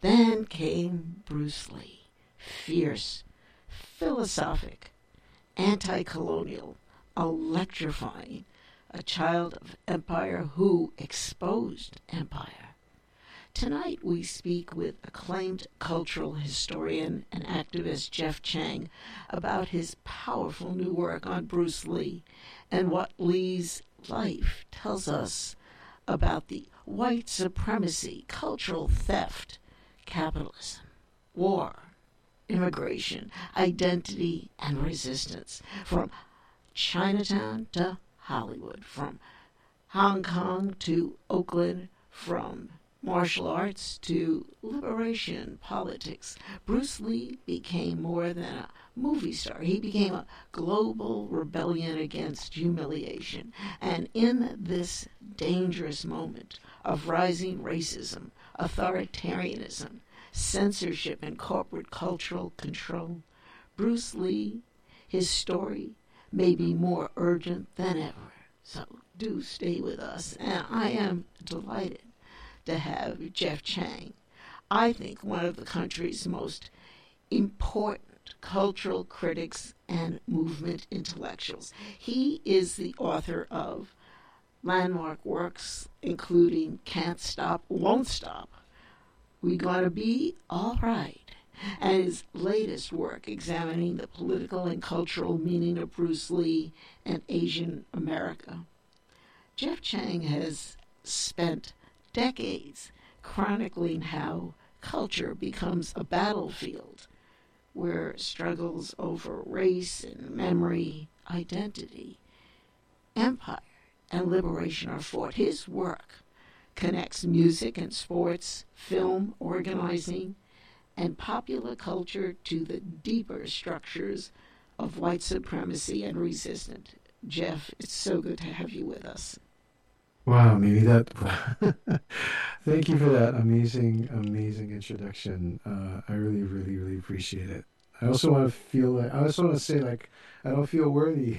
Then came Bruce Lee, fierce, philosophic, anti-colonial, electrifying, a child of empire who exposed empire. Tonight we speak with acclaimed cultural historian and activist Jeff Chang about his powerful new work on Bruce Lee and what Lee's life tells us about the white supremacy, cultural theft, capitalism, war, immigration, identity, and resistance, from Chinatown to Hollywood, from Hong Kong to Oakland, from martial arts to liberation politics. Bruce Lee became more than a movie star. He became a global rebellion against humiliation. And in this dangerous moment of rising racism, authoritarianism, censorship, and corporate cultural control, Bruce Lee, his story may be more urgent than ever. So do stay with us. And I am delighted to have Jeff Chang, I think one of the country's most important cultural critics and movement intellectuals. He is the author of landmark works including Can't Stop, Won't Stop, We Gonna Be All Right, and his latest work examining the political and cultural meaning of Bruce Lee and Asian America. Jeff Chang has spent decades chronicling how culture becomes a battlefield where struggles over race and memory, identity, empire, and liberation are fought. His work connects music and sports, film, organizing, and popular culture to the deeper structures of white supremacy and resistance. Jeff, it's so good to have you with us. Wow, maybe that. Thank you for that amazing, amazing introduction. I really, really, really appreciate it. I also want to feel like I also want to say like I don't feel worthy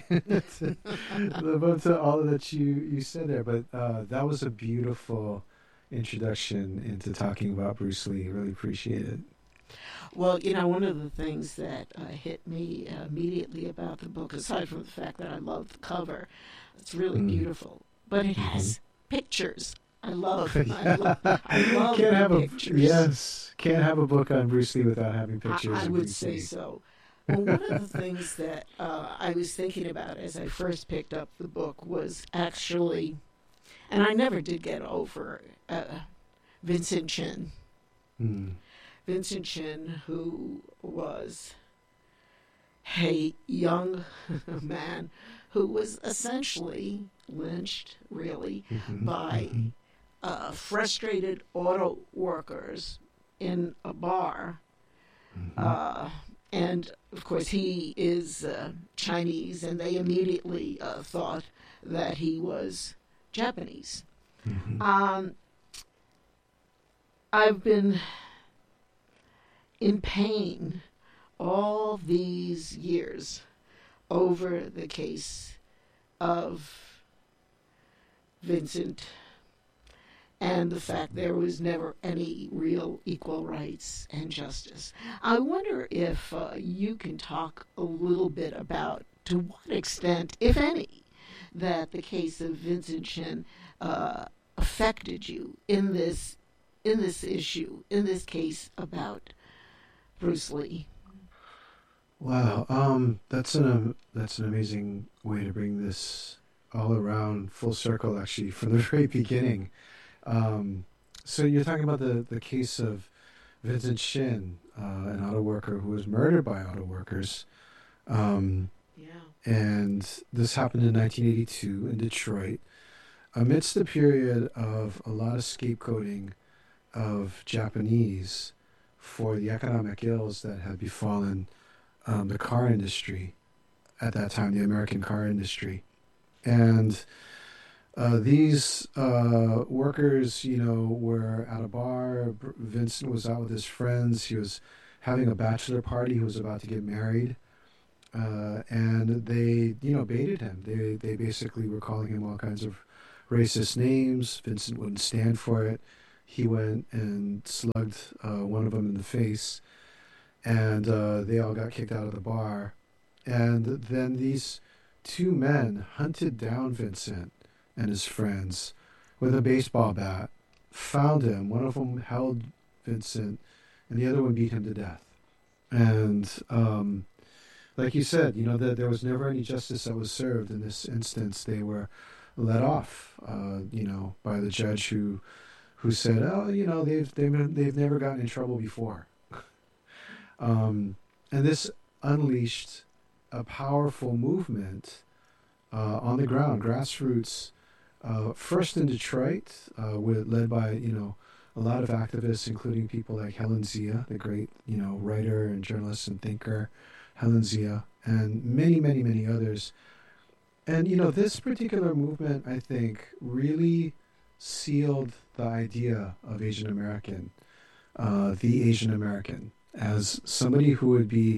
to all that you said there, but that was a beautiful introduction into talking about Bruce Lee. Really appreciate it. Well, one of the things that hit me immediately about the book, aside from the fact that I love the cover, it's really Mm. beautiful, but it Hmm. has pictures. I love, I Yeah. love, I love Can't the have a pictures. yes. Can't have a book on Bruce Lee without having I pictures of would Bruce say Lee. so. Well, one of the things that I was thinking about as I first picked up the book was actually, and I never did get over Vincent Chin. Mm. Vincent Chin, who was a young man who was essentially lynched, really, Hmm. by Hmm. frustrated auto workers in a bar. Hmm. Uh, and of course, he is Chinese, and they immediately thought that he was Japanese. Hmm. Um, I've been in pain all these years over the case of Vincent and the fact there was never any real equal rights and justice. I wonder if you can talk a little bit about to what extent, if any, that the case of Vincent Chin affected you in this issue, in this case about Bruce Lee. Wow. That's an amazing way to bring this all around full circle, actually, from the very beginning. Um, so you're talking about the case of Vincent Shin, an auto worker who was murdered by auto workers. Um, Yeah. and this happened in 1982 in Detroit, amidst a period of a lot of scapegoating of Japanese for the economic ills that had befallen the car industry at that time, the American car industry. And these workers, were at a bar. Vincent was out with his friends. He was having a bachelor party. He was about to get married. And they, baited him. They basically were calling him all kinds of racist names. Vincent wouldn't stand for it. he went and slugged one of them in the face, and they all got kicked out of the bar. And then these two men hunted down Vincent and his friends with a baseball bat, found him. One of them held Vincent, and the other one beat him to death. And like you said, that there was never any justice that was served in this instance. They were let off, by the judge who said, "Oh, they've never gotten in trouble before." And this unleashed a powerful movement on the ground, grassroots. First in Detroit, led by a lot of activists, including people like Helen Zia, the great writer and journalist and thinker, Helen Zia, and many, many, many others. And this particular movement, I think, really sealed the idea of Asian American, the Asian American, as somebody who would be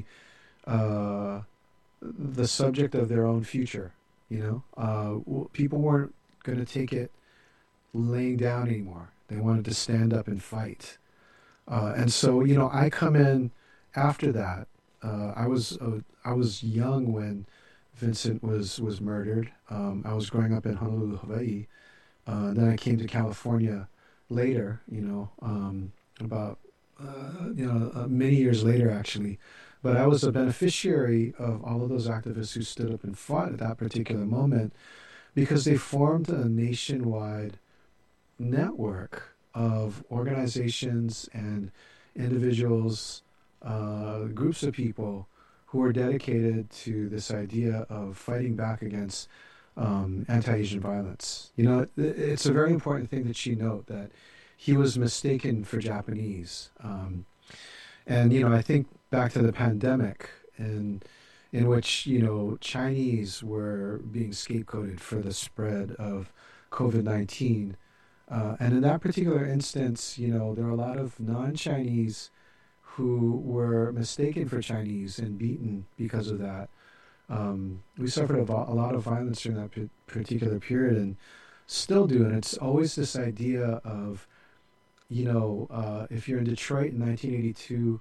the subject of their own future. People weren't going to take it laying down anymore. They wanted to stand up and fight. And so, I come in after that. I was young when Vincent was murdered. I was growing up in Honolulu, Hawaii. Then I came to California later, about many years later, actually. But I was a beneficiary of all of those activists who stood up and fought at that particular moment, because they formed a nationwide network of organizations and individuals, groups of people who are dedicated to this idea of fighting back against anti-Asian violence. It's a very important thing that she note that he was mistaken for Japanese. And I think back to the pandemic, in which Chinese were being scapegoated for the spread of COVID-19, and in that particular instance, there are a lot of non-Chinese who were mistaken for Chinese and beaten because of that. We suffered a lot of violence during that particular period, and still do. And it's always this idea of, if you're in Detroit in 1982,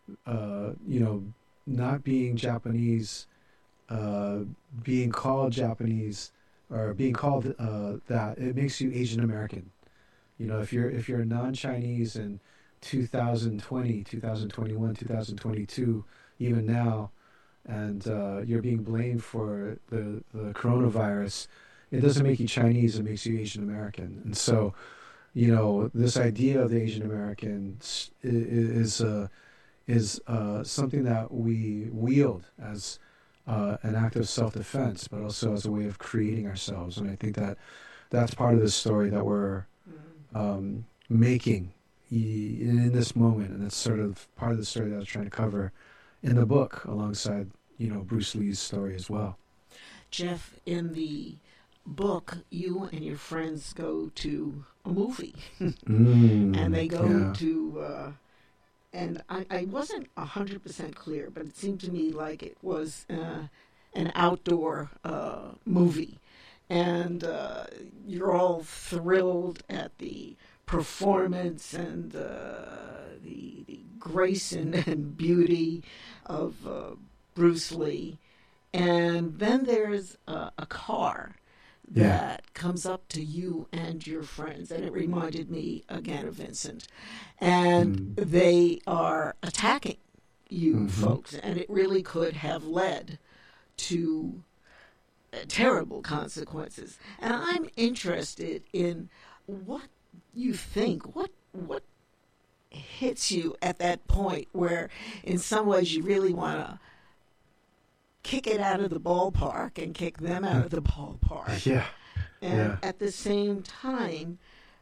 not being Japanese, being called Japanese, or being called that, it makes you Asian American. If you're non-Chinese in 2020, 2021, 2022, even now, and you're being blamed for the coronavirus, it doesn't make you Chinese, it makes you Asian American. And so, this idea of the Asian American is something that we wield as an act of self-defense, but also as a way of creating ourselves. And I think that that's part of the story that we're making in this moment, and it's sort of part of the story that I was trying to cover in the book, alongside Bruce Lee's story as well. Jeff, in the book, you and your friends go to a movie, and they go to, and I wasn't 100% clear, but it seemed to me like it was an outdoor movie, and you're all thrilled at the performance and the grace and beauty of Bruce Lee. And then there's a car that comes up to you and your friends, and it reminded me again of Vincent. And they are attacking you folks, and it really could have led to terrible consequences. And I'm interested in what you think, what hits you at that point where in some ways you really want to kick it out of the ballpark and kick them out of the ballpark. Yeah. And at the same time,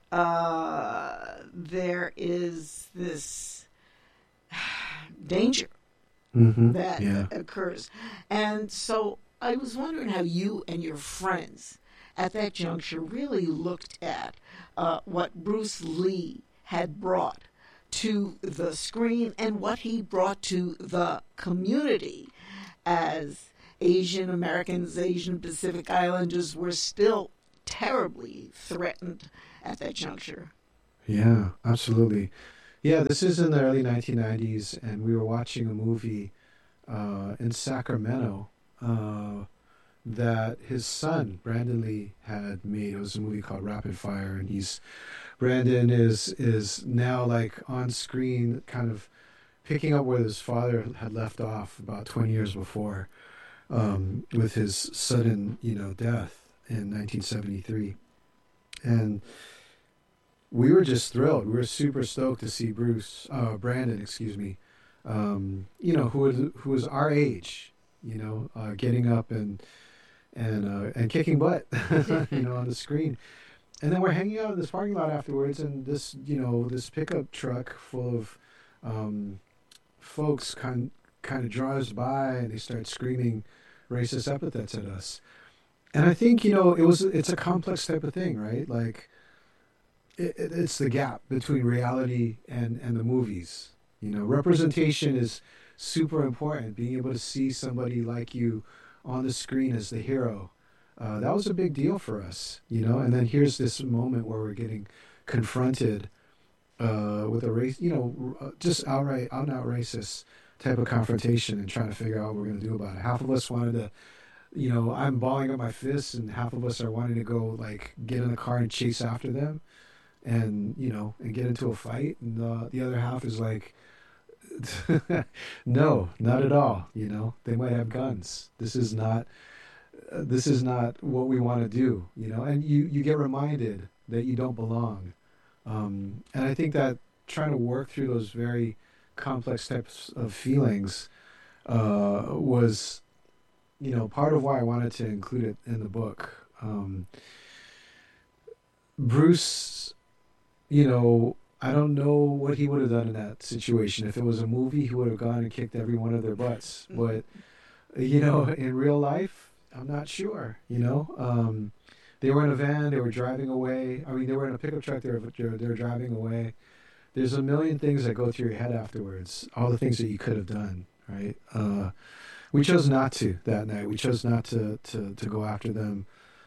there is this danger that occurs. And so I was wondering how you and your friends at that juncture really looked at what Bruce Lee had brought to the screen and what he brought to the community, as Asian Americans, Asian Pacific Islanders were still terribly threatened at that juncture. Yeah, absolutely. Yeah, this is in the early 1990s, and we were watching a movie in Sacramento that his son Brandon Lee had made. It was a movie called Rapid Fire, and he's Brandon is now like on screen, kind of picking up where his father had left off about 20 years before, with his sudden, death in 1973. And we were just thrilled. We were super stoked to see Brandon, excuse me, who was our age, getting up and kicking butt, on the screen. And then we're hanging out in this parking lot afterwards, and this pickup truck full of folks kind of drives by, and they start screaming racist epithets at us. And I think it's a complex type of thing, right? Like it's the gap between reality and the movies. Representation is super important. Being able to see somebody like you on the screen as the hero, that was a big deal for us. And then here's this moment where we're getting confronted with a race, just outright, out and out racist type of confrontation, and trying to figure out what we're going to do about it. Half of us wanted to, I'm balling up my fists, and half of us are wanting to go like get in the car and chase after them, and and get into a fight, and the other half is like, no, not at all. They might have guns. This is not what we want to do. And you get reminded that you don't belong. And I think that trying to work through those very complex types of feelings was, part of why I wanted to include it in the book. Bruce, I don't know what he would have done in that situation. If it was a movie, he would have gone and kicked every one of their butts. But, in real life, I'm not sure, They were in a van. They were driving away. I mean, they were in a pickup truck. They were driving away. There's a million things that go through your head afterwards. All the things that you could have done, right? We chose not to that night. We chose not to go after them.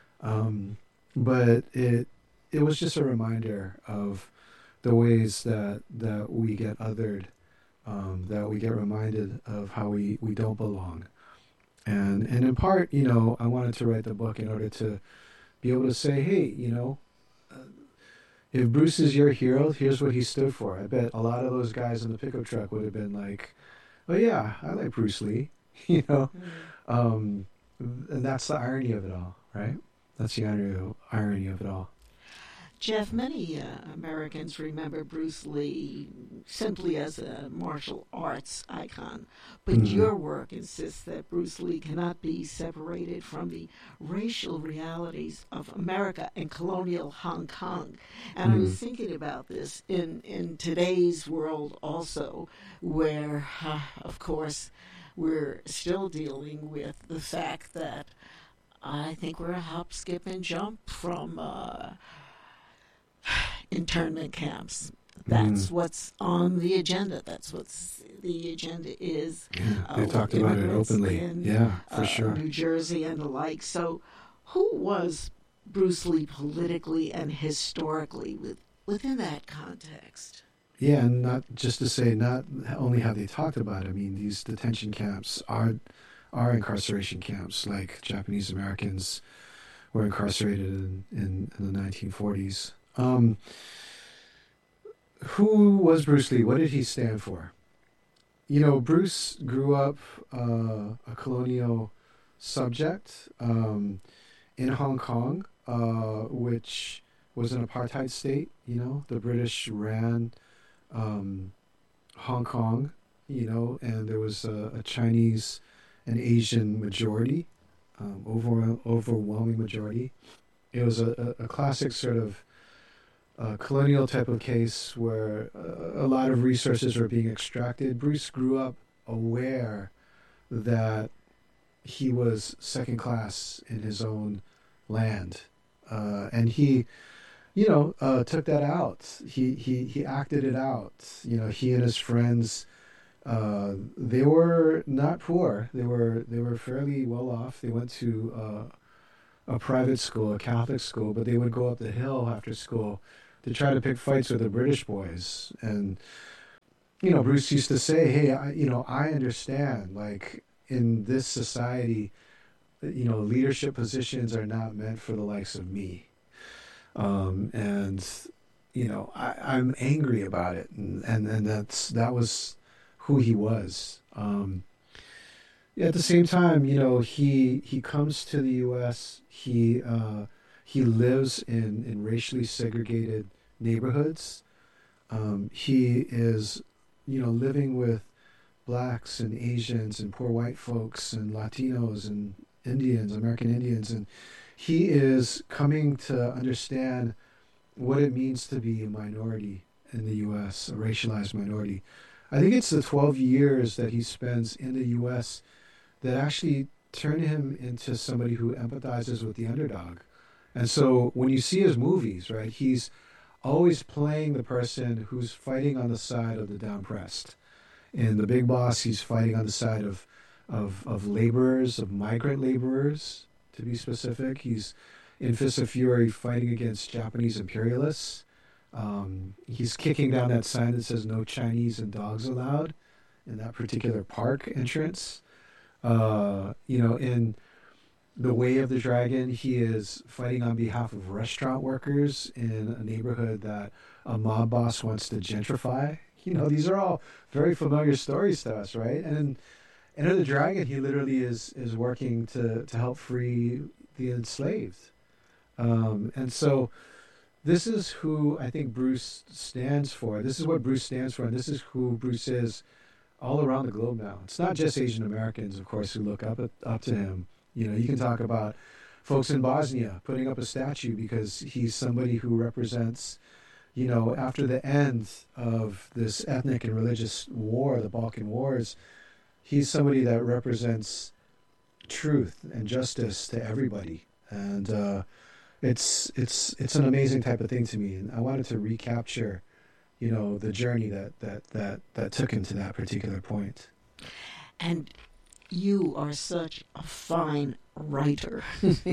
But it was just a reminder of the ways that we get othered, that we get reminded of how we don't belong. And in part, I wanted to write the book in order to be able to say, hey, uh, if Bruce is your hero, here's what he stood for. I bet a lot of those guys in the pickup truck would have been like, oh yeah, I like Bruce Lee, and that's the irony of it all, right? That's the irony of it all. Jeff, many Americans remember Bruce Lee simply as a martial arts icon, but Hmm. your work insists that Bruce Lee cannot be separated from the racial realities of America and colonial Hong Kong. And I Hmm. was thinking about this in today's world also, where, of course, we're still dealing with the fact that I think we're a hop, skip, and jump from internment camps. Hmm. That's what's on the agenda. That's what's the agenda is Yeah, they with talked about it immigrants openly. in Yeah, for sure. New Jersey and the like. So, who was Bruce Lee politically and historically within that context? Yeah, and not just to say, not only have they talked about it. I mean, these detention camps are incarceration camps, like Japanese Americans were incarcerated in the 1940s. Who was Bruce Lee? What did he stand for? Bruce grew up a colonial subject in Hong Kong, which was an apartheid state. The British ran um, Hong Kong, and there was a Chinese and Asian majority, overwhelming majority. It was a classic sort of colonial type of case where a lot of resources were being extracted. Bruce grew up aware that he was second class in his own land, and he, took that out. He acted it out. He and his friends, they were not poor. They were fairly well off. They went to a private school, a Catholic school, but they would go up the hill after school to try to pick fights with the British boys. And Bruce used to say, "Hey, I understand. Like in this society, leadership positions are not meant for the likes of me." And I'm angry about it, and that was who he was. Yeah, at the same time, he comes to the U.S. He lives in racially segregated neighborhoods. He is, living with blacks and Asians and poor white folks and Latinos and Indians, American Indians, and he is coming to understand what it means to be a minority in the U.S., a racialized minority. I think it's the 12 years that he spends in the U.S. that actually turn him into somebody who empathizes with the underdog. And so when you see his movies, right, he's always playing the person who's fighting on the side of the down-pressed. In The Big Boss, he's fighting on the side of laborers, of migrant laborers, to be specific. He's in Fist of Fury fighting against Japanese imperialists. He's kicking down that sign that says "No Chinese and dogs allowed" in that particular park entrance. In The Way of the Dragon, he is fighting on behalf of restaurant workers in a neighborhood that a mob boss wants to gentrify. These are all very familiar stories to us, right? And in Enter the Dragon, he literally is working to help free the enslaved. And so this is who I think Bruce stands for. This is what Bruce stands for, and this is who Bruce is all around the globe now. It's not just Asian Americans, of course, who look up to him. You can talk about folks in Bosnia putting up a statue because he's somebody who represents, after the end of this ethnic and religious war, the Balkan Wars, he's somebody that represents truth and justice to everybody. And it's an amazing type of thing to me. And I wanted to recapture, the journey that took him to that particular point. And you are such a fine writer.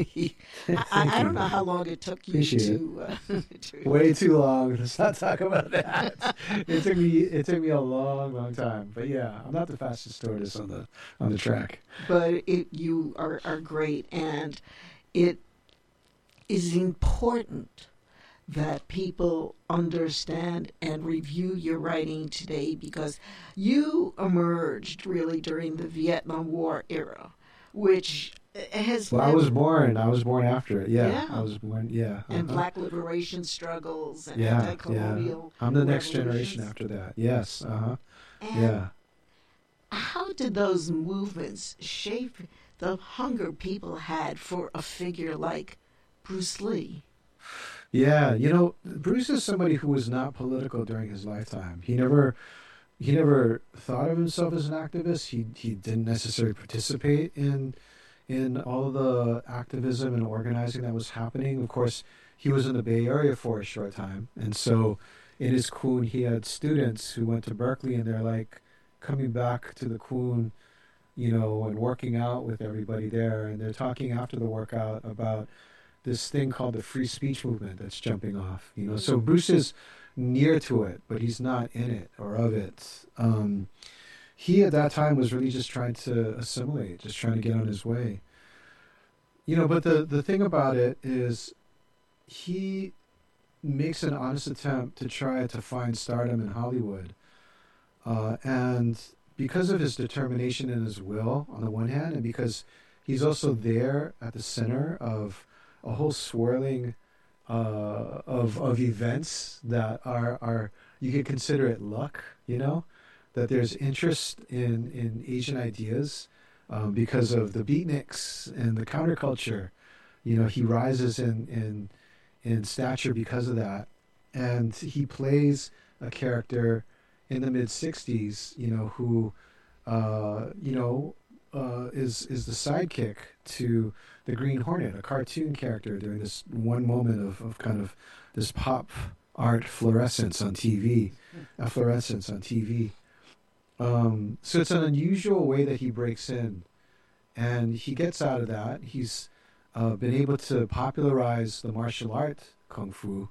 I don't know how long it took you to Way too long. Let's not talk about that. It took me a long time. But yeah, I'm not the fastest tortoise on the track. But you are great, and it is important that people understand and review your writing today, because you emerged really during the Vietnam War era, which has... Well, I was born after it. Yeah. I was born, And Black liberation struggles and yeah, anti-colonial I'm the next generation after that. Yes. And how did those movements shape the hunger people had for a figure like Bruce Lee? Yeah, Bruce is somebody who was not political during his lifetime. He never thought of himself as an activist. He didn't necessarily participate in all of the activism and organizing that was happening. Of course, he was in the Bay Area for a short time, and so in his Kun, he had students who went to Berkeley, and they're like coming back to the Kun, and working out with everybody there, and they're talking after the workout about this thing called the free speech movement that's jumping off. So Bruce is near to it, but he's not in it or of it. He at that time was really just trying to assimilate, just trying to get on his way. But the thing about it is he makes an honest attempt to try to find stardom in Hollywood. And because of his determination and his will, on the one hand, and because he's also there at the center of a whole swirling of events that are you could consider it luck, that there's interest in Asian ideas because of the beatniks and the counterculture. He rises in stature because of that, and he plays a character in the mid-'60s, who is the sidekick to the Green Hornet, a cartoon character during this one moment of kind of this pop art fluorescence on TV, efflorescence on TV. So it's an unusual way that he breaks in, and he gets out of that. He's been able to popularize the martial art Kung Fu,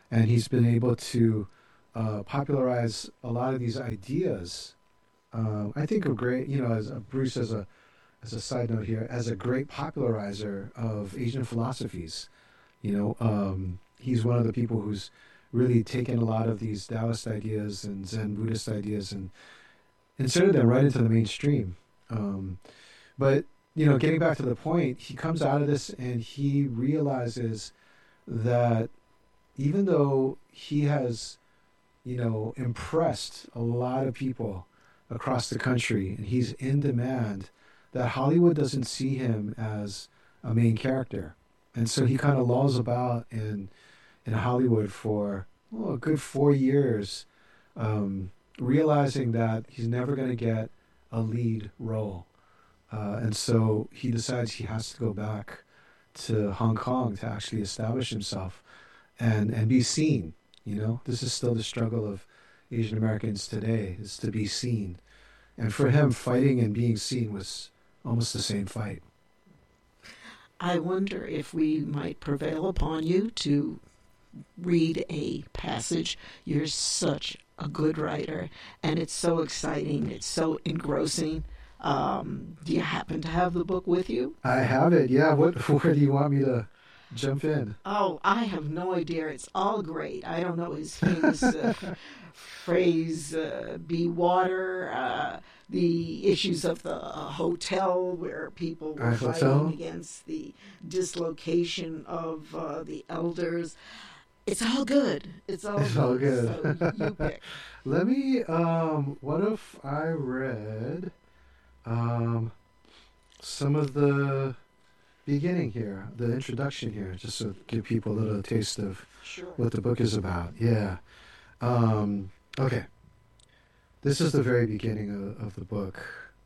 and he's been able to popularize a lot of these ideas. I think of great, as Bruce as a side note here, as a great popularizer of Asian philosophies. He's one of the people who's really taken a lot of these Taoist ideas and Zen Buddhist ideas and inserted them right into the mainstream. But getting back to the point, he comes out of this and he realizes that even though he has, impressed a lot of people across the country and he's in demand, that Hollywood doesn't see him as a main character. And so he kind of lolls about in Hollywood for a good 4 years, realizing that he's never going to get a lead role. And so he decides he has to go back to Hong Kong to actually establish himself and be seen. This is still the struggle of Asian Americans today, is to be seen. And for him, fighting and being seen was almost the same fight. I wonder if we might prevail upon you to read a passage. You're such a good writer, and it's so exciting. It's so engrossing. Do you happen to have the book with you? I have it, yeah. Where do you want me to jump in? Oh, I have no idea. It's all great. I don't know his famous phrase, be water, the issues of the hotel where people were fighting against the dislocation of the elders. It's all good. It's all good. So you pick. Let me, what if I read some of the beginning here, the introduction here, just to give people a little taste of what the book is about. Yeah. Okay. This is the very beginning of the book.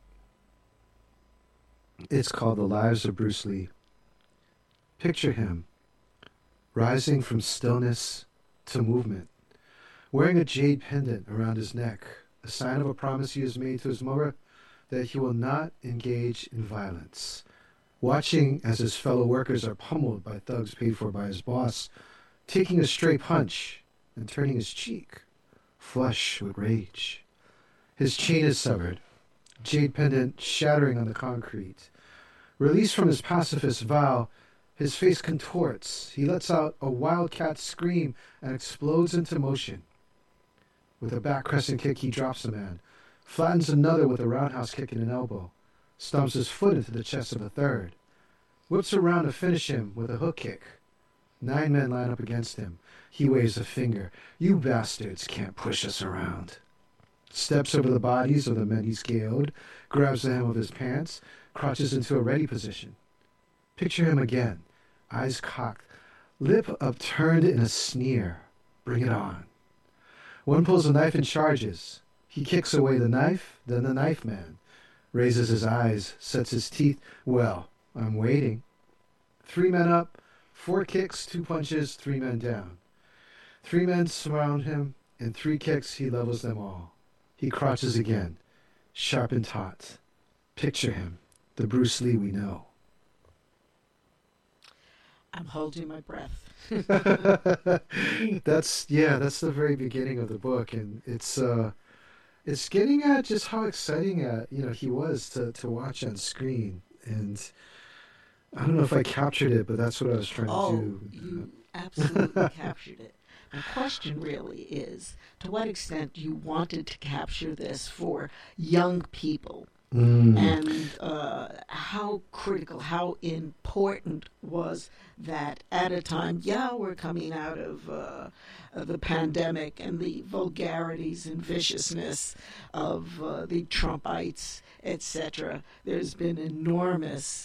It's called The Lives of Bruce Lee. Picture him, rising from stillness to movement, wearing a jade pendant around his neck, a sign of a promise he has made to his mother that he will not engage in violence, watching as his fellow workers are pummeled by thugs paid for by his boss, taking a stray punch and turning his cheek, flush with rage. His chain is severed, jade pendant shattering on the concrete. Released from his pacifist vow, his face contorts. He lets out a wildcat scream and explodes into motion. With a back crescent kick, he drops a man, flattens another with a roundhouse kick and an elbow, stomps his foot into the chest of a third, whips around to finish him with a hook kick. 9 men line up against him. He waves a finger. You bastards can't push us around. Steps over the bodies of the men he's KO'd, grabs the hem of his pants, crouches into a ready position. Picture him again, eyes cocked, lip upturned in a sneer. Bring it on. One pulls a knife and charges. He kicks away the knife, then the knife man. Raises his eyes, sets his teeth. Well, I'm waiting. 3 men up, 4 kicks, 2 punches, 3 men down. 3 men surround him. In 3 kicks, he levels them all. He crouches again, sharp and taut. Picture him, the Bruce Lee we know. I'm holding my breath. That's the very beginning of the book, and it's getting at just how exciting he was to watch on screen. And I don't know if I captured it, but that's what I was trying to do. You absolutely captured it. The question really is, to what extent you wanted to capture this for young people, and how critical, how important was that at a time, we're coming out of the pandemic and the vulgarities and viciousness of the Trumpites, etc. There's been enormous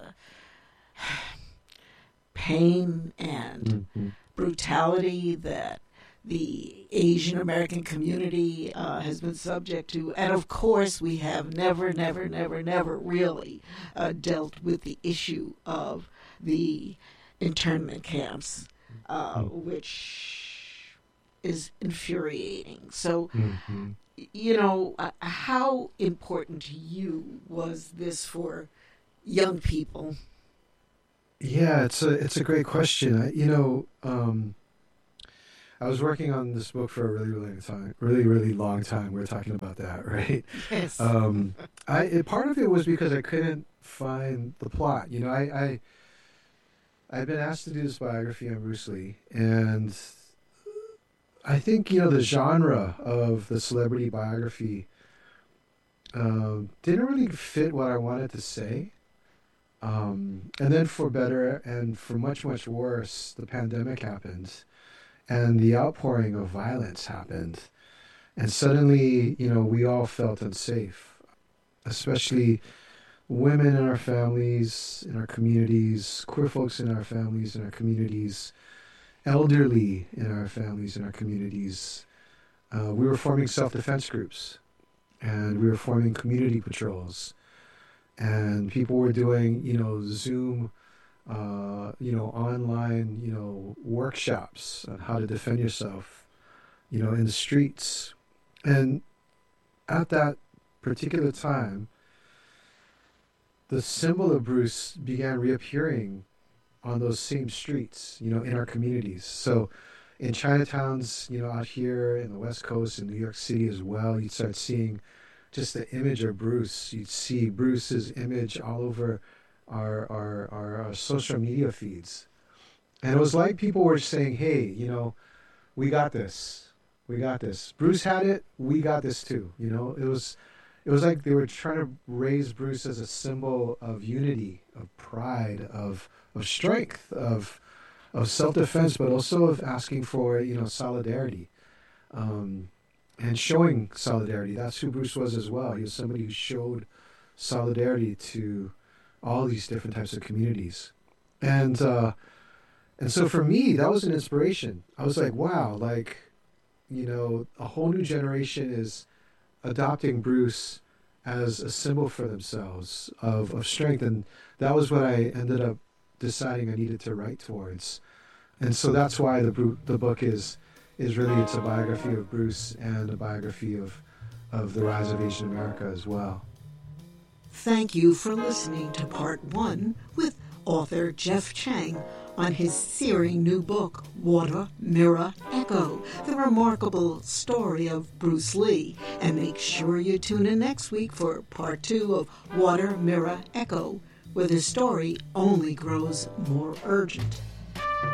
pain and brutality that the Asian American community has been subject to. And of course, we have never really dealt with the issue of the internment camps, which is infuriating. So, how important to you was this for young people? Yeah, it's a great question. I was working on this book for a really long time. We were talking about that, right? Yes. Part of it was because I couldn't find the plot. I've been asked to do this biography on Bruce Lee, and I think the genre of the celebrity biography didn't really fit what I wanted to say. And then for better and for much, much worse, the pandemic happened and the outpouring of violence happened. And suddenly, we all felt unsafe, especially women in our families, in our communities, queer folks in our families, in our communities, elderly in our families, in our communities. We were forming self-defense groups, and we were forming community patrols. And people were doing, Zoom, online, workshops on how to defend yourself, in the streets. And at that particular time, the symbol of Bruce began reappearing on those same streets, in our communities. So in Chinatowns, out here in the West Coast, in New York City as well, you'd start seeing just the image of Bruce. You'd see Bruce's image all over our social media feeds. And it was like people were saying, hey, we got this. We got this. Bruce had it. We got this too. It was like they were trying to raise Bruce as a symbol of unity, of pride, of strength, of self-defense, but also of asking for, solidarity. And showing solidarity. That's who Bruce was as well. He was somebody who showed solidarity to all these different types of communities. And so for me, that was an inspiration. I was like, wow, a whole new generation is adopting Bruce as a symbol for themselves of strength. And that was what I ended up deciding I needed to write towards. And so that's why the book is really, it's a biography of Bruce and a biography of the rise of Asian America as well. Thank you for listening to Part 1 with author Jeff Chang on his searing new book, Water, Mirror, Echo, the remarkable story of Bruce Lee. And make sure you tune in next week for Part 2 of Water, Mirror, Echo, where the story only grows more urgent.